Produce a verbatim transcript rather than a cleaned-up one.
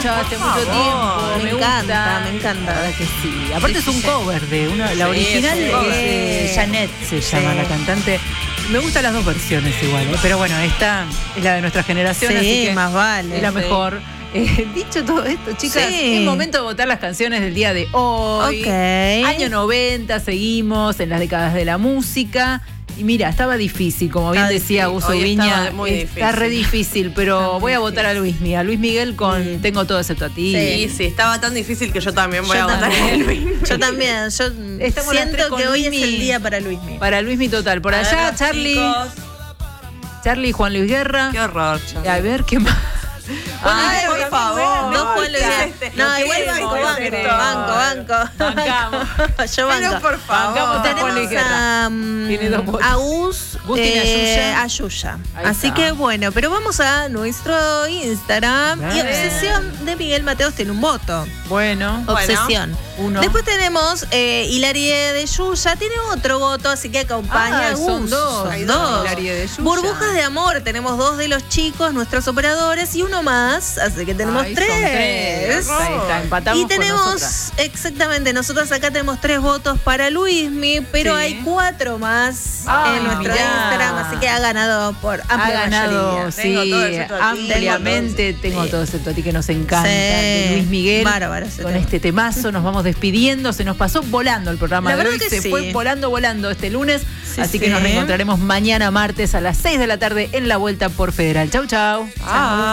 escuchaba hace mucho tiempo. Me, Me encanta, gusta. me encanta. La verdad que sí. Aparte es un cover de una, la Sí, original es un cover. es eh, Janet, se llama Sí. la cantante. Me gustan las dos versiones igual, ¿eh? Pero bueno, esta es la de nuestra generación, Sí, así que más vale. es la Sí. mejor. Eh, dicho todo esto, chicas, Sí. es momento de votar las canciones del día de hoy. Ok. Año noventa, seguimos en las décadas de la música. Y mira, estaba difícil, como bien Está decía difícil. Gus Hoy Viña. estaba muy Está difícil. re difícil, pero Está muy voy a votar a difícil. Luis Miguel. A Luis Miguel con Sí. Tengo todo excepto a ti. Sí, sí, estaba tan difícil que yo también voy Yo a votar también. a Luis. Yo también. Yo Estamos las tres siento con que hoy es Luismi. el día para Luismi. Para Luismi total. Por A ver, allá, los Charlie. chicos. Charlie, Juan Luis Guerra. Qué horror, Charlie. A ver, ¿qué más? Ay, por favor. Dos Juan Luis Guerra. Este, No, lo igual queremos, banco, lo banco, queremos. banco, banco. Bancamos. Yo banco. Pero por favor. Bancamos a Juan Luis Tenemos Guerra. a, mm, Tiene dos votos. a Gus, Gus tiene eh, a a Yuya. Ahí Así está. que bueno, pero vamos a nuestro Instagram. Y Bien. Obsesión de Miguel Mateos tiene un voto. Bueno, Obsesión. uno. Después tenemos eh, Hilarie de Yuya, tiene otro voto, así que acompaña Ah, a Gus. son dos. Hay Hay dos. dos Hilarie de Yuya. Burbujas de amor, tenemos dos de los chicos, nuestros operadores, y uno más, así que tenemos Ay, son tres. tres. Ahí está, empatamos Y con tenemos, nosotras. exactamente, nosotros acá tenemos tres votos para Luismi, pero Sí. hay cuatro más Ay, en nuestro mirá. Instagram, así que ha ganado por Ha amplia ganado, mayoría. sí, Tengo todo excepto a ti. ampliamente. Tengo Sí. todo excepto a ti, que nos encanta. Sí. De Luis Miguel. Bárbaro ese Con tema. este temazo nos vamos despidiendo. Se nos pasó volando el programa La de verdad hoy. que Se sí. fue volando, volando este lunes. Sí, así que sí. nos reencontraremos mañana martes a las seis de la tarde en la vuelta por Federal. Chau, chau. Ah.